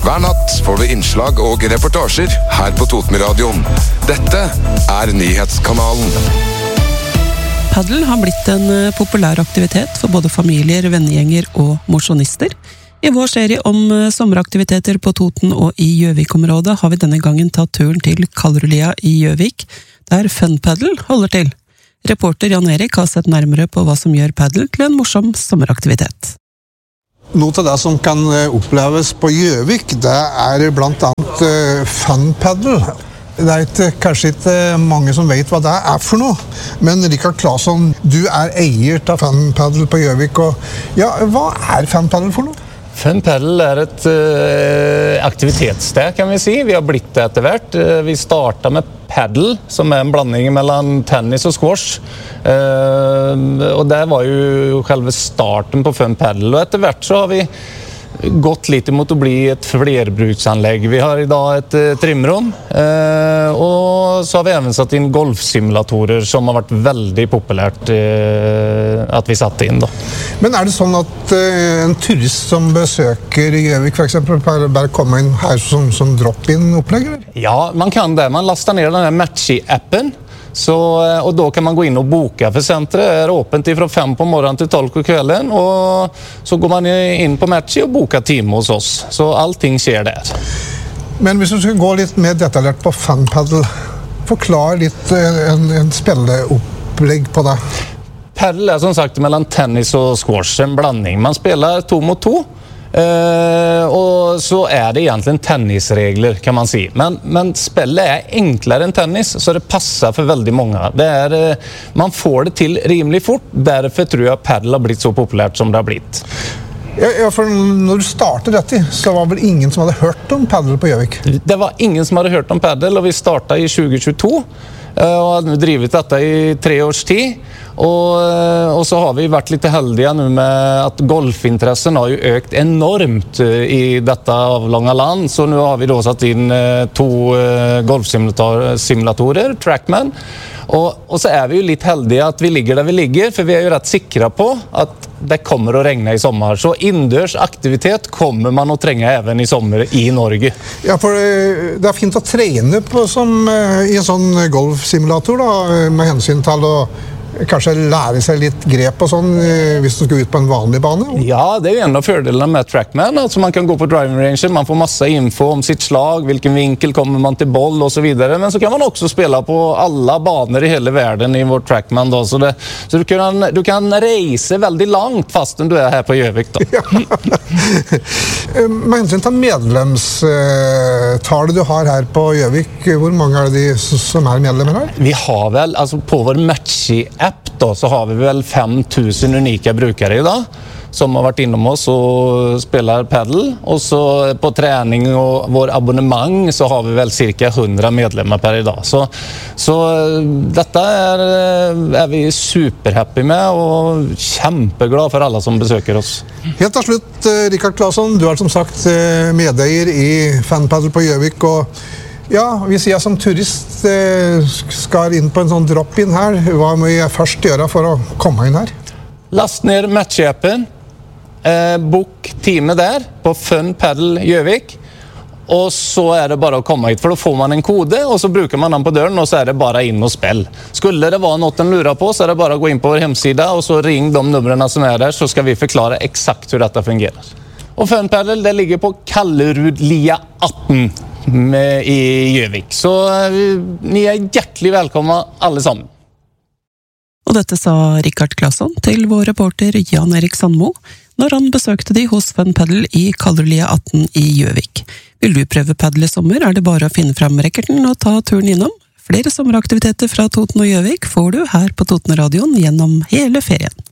Hver natt får du innslag og reportasjer her på Totenradioen. Dette Nyhetskanalen. Paddel har blitt en populær aktivitet for både familier, vennegjenger og mosjonister. I vår serie om sommeraktiviteter på Toten og i Gjøvik-området har vi denne gangen tatt turen til Kalrulia i Gjøvik, der funpaddle holder til. Reporter Jan Erik har sett nærmere på hva som gjør paddle til en morsom sommeraktivitet. Noe av det som kan oppleves på Gjøvik, det blant annet funpaddle. Det kanskje ikke mange som vet hva det for noe, men Rikard Claesson, du eier av funpaddle på Gjøvik, og ja, hva funpaddle for noe? Funpaddle et aktivitetssted, kan vi si. Vi har blitt det etter hvert. Vi startet med paddle, som en blanding mellom tennis og squash. Og det var jo selve starten på funpaddle. Og etter hvert så har vi gått litt imot å bli et flerbruksanlegg. Vi har i dag et trimrom, og så har vi even satt inn golfsimulatorer som har vært veldig populært at vi satte inn da. Men det sånn at en turist som besøker Gjøvik for eksempel bare kommer inn her som drop-in-opplegg? Ja, man kan det. Man lastar ner den her Matchy-appen. Och då kan man gå in och boka för centret är öppet från 5 på morgonen till 12 på kvällen och så går man in på Matchy och bokar time hos oss. Så allting sker där. Men hvis du skal gå litt mer detaljert på funpaddle, forklar litt en spilleopplegg på det. Paddle som sagt mellan tennis och squash, en blandning. Man spelar 2 mot 2. Och så det egentligen tennisregler kan man si. Men spillet enklare än tennis så det passar för väldigt många. Man får det till rimligt fort. Därför tror jag paddle har blivit så populärt som det har blivit. Ja, for når du startet dette, så var vel ingen som hadde hørt om paddle på Gjøvik? Det var ingen som hadde hørt om paddle, og vi startet i 2022. Og har drivet dette i 3 års tid. Och så har vi varit lite heldiga nu med att golfintressen har ju ökt enormt i detta avlånga land. Så nu har vi då satt in 2 golfsimulatorer, Trackman. Och så vi ju lite heldiga att vi ligger där vi ligger, för vi är ju rätt säkra på att det kommer att regna i sommar. Så indørs aktivitet kommer man att tränga även i sommar i Norge. Ja, for det fint att träna på som i en sån golfsimulator då, med hänsyn till att kanskje lære seg litt grep og sånn hvis du skal ut på en vanlig bane? Ja, det en av fördelarna med Trackman. Alltså man kan gå på driving range, man får massa info om sitt slag, vilken vinkel kommer man till boll och så vidare. Men så kan man också spela på alla banor i hela världen i vår Trackman då. Så du kan reise väldigt långt fastän du här på Gjøvik då. Ja. Med hensyn til medlemstallet du har her på Gjøvik, hvor mange de som medlemmer her? Vi har väl, alltså på vår Matchy-app då, så har vi väl 5000 unika brukare idag som har varit inom oss och spelar paddle. Och så på träning och vår abonnemang så har vi väl cirka 100 medlemmar per idag. Så detta är vi superhappy med och kämpeglad för alla som besöker oss. Helt til slutt, Rikard Claesson, du som sagt medeier i funpaddle på Gjøvik, og ja, hvis jeg som turist skal inn på en sånn drop-in her, hva må jeg først gjøre for å komme inn her? Last ner Matchy-appen, bok time der på funpaddle Gjøvik, og så det bare å komme hit, for da får man en kode, og så bruker man den på døren, og så det bare inn og spill. Skulle det være noe den lurer på, så det bare å gå inn på vår hemsida, og så ring de numrene som der, så skal vi forklare eksakt hvordan dette fungerer. Og funpaddle, det ligger på Kalrulia 18 i Gjøvik. Så ni hjertelig velkommen alle sammen. Og dette sa Rikard Claesson til vår reporter Jan Erik Sandmo når han besøkte de hos funpaddle i Kalrulia 18 i Gjøvik. Vil du prøve paddle i sommer, det bare å finne fram rekkerten og ta turen innom. Flere sommeraktiviteter fra Toten og Gjøvik får du her på Totenradioen gjennom hele ferien.